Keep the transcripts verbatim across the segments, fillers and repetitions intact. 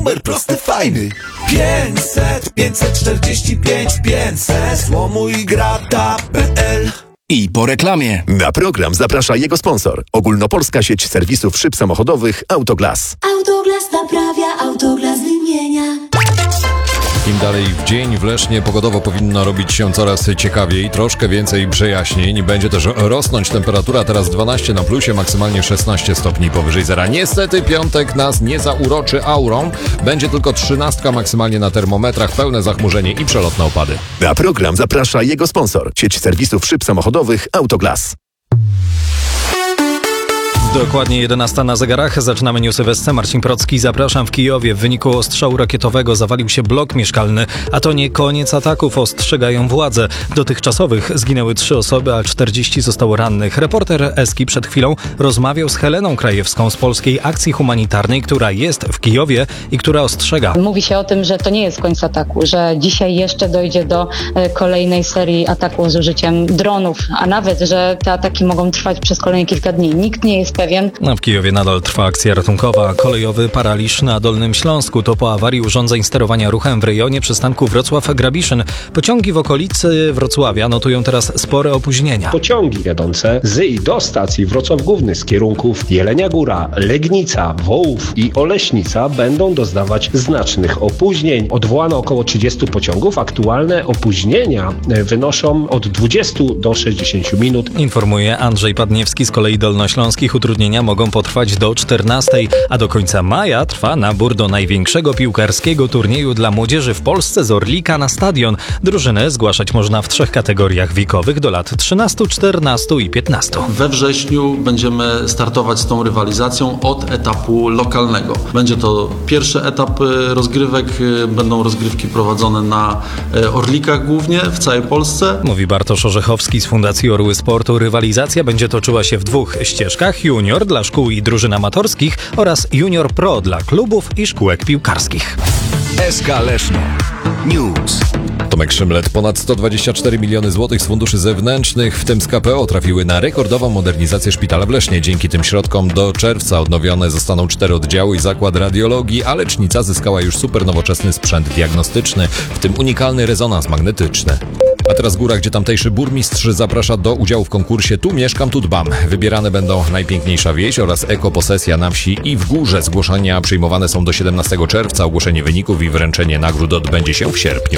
Numer prosty, fajny. Pięćset, pięćset czterdzieści pięć, pięćset. Złomuj grata kropka pe el. I po reklamie. Na program zaprasza jego sponsor. Ogólnopolska sieć serwisów szyb samochodowych Autoglas. Autoglas naprawia, Autoglas wymienia. Im dalej w dzień w Lesznie pogodowo powinno robić się coraz ciekawiej, troszkę więcej przejaśnień. Będzie też rosnąć temperatura, teraz dwanaście na plusie, maksymalnie szesnaście stopni powyżej zera. Niestety piątek nas nie zauroczy aurą. Będzie tylko trzynastka maksymalnie na termometrach, pełne zachmurzenie i przelotne opady. Na program zaprasza jego sponsor. Sieć serwisów szyb samochodowych Autoglas. Dokładnie jedenasta na zegarach. Zaczynamy newsy w S C. Marcin Procki, zapraszam. W Kijowie w wyniku ostrzału rakietowego zawalił się blok mieszkalny, a to nie koniec ataków, ostrzegają władze. Dotychczasowych zginęły trzy osoby, a czterdzieści zostało rannych. Reporter Eski przed chwilą rozmawiał z Heleną Krajewską z Polskiej Akcji Humanitarnej, która jest w Kijowie i która ostrzega. Mówi się o tym, że to nie jest koniec ataku, że dzisiaj jeszcze dojdzie do kolejnej serii ataków z użyciem dronów, a nawet, że te ataki mogą trwać przez kolejne kilka dni. Nikt nie jest pewien. A w Kijowie nadal trwa akcja ratunkowa. Kolejowy paraliż na Dolnym Śląsku to po awarii urządzeń sterowania ruchem w rejonie przystanku Wrocław-Grabiszyn. Pociągi w okolicy Wrocławia notują teraz spore opóźnienia. Pociągi jadące z i do stacji Wrocław Główny z kierunków Jelenia Góra, Legnica, Wołów i Oleśnica będą doznawać znacznych opóźnień. Odwołano około trzydziestu pociągów. Aktualne opóźnienia wynoszą od dwudziestu do sześćdziesięciu minut. Informuje Andrzej Padniewski. Z kolei dolnośląskich utrudnienia mogą potrwać do czternastej, a do końca maja trwa nabór do największego piłkarskiego turnieju dla młodzieży w Polsce z Orlika na stadion. Drużynę zgłaszać można w trzech kategoriach wiekowych do lat trzynastu, czternastu i piętnastu. We wrześniu będziemy startować z tą rywalizacją od etapu lokalnego. Będzie to pierwszy etap rozgrywek, będą rozgrywki prowadzone na Orlikach głównie w całej Polsce. Mówi Bartosz Orzechowski z Fundacji Orły Sportu. Rywalizacja będzie toczyła się w dwóch ścieżkach: Junior dla szkół i drużyn amatorskich oraz Junior Pro dla klubów i szkółek piłkarskich. S K Leszno News. Tomek Szymlet. Ponad sto dwadzieścia cztery miliony złotych z funduszy zewnętrznych, w tym z K P O, trafiły na rekordową modernizację szpitala w Lesznie. Dzięki tym środkom do czerwca odnowione zostaną cztery oddziały i zakład radiologii, a lecznica zyskała już super nowoczesny sprzęt diagnostyczny, w tym unikalny rezonans magnetyczny. A teraz góra, gdzie tamtejszy burmistrz zaprasza do udziału w konkursie Tu mieszkam, tu dbam. Wybierane będą najpiękniejsza wieś oraz ekoposesja na wsi i w górze. Zgłoszenia przyjmowane są do siedemnastego czerwca. Ogłoszenie wyników i wręczenie nagród odbędzie się w sierpniu.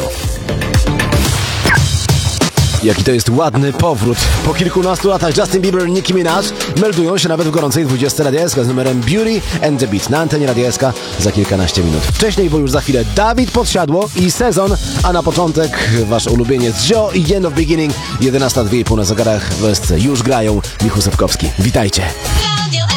Jaki to jest ładny powrót. Po kilkunastu latach Justin Bieber i Nicki Minaj meldują się nawet w gorącej dwudziestce Radia S K z numerem Beauty and the Beat na antenie Radia S K za kilkanaście minut. Wcześniej, bo już za chwilę Dawid Podsiadło i Sezon, a na początek wasz ulubieniec Joe i End of Beginning. jedenasta dwie i pół na zegarach w S C. Już grają Michu Sewkowski. Witajcie.